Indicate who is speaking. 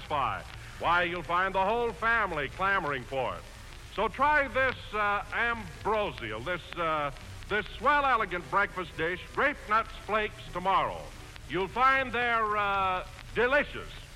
Speaker 1: satisfy. Why, you'll find the whole family clamoring for it. So try this ambrosial, this swell, elegant breakfast dish, Grape Nuts Flakes, tomorrow. You'll find they're delicious.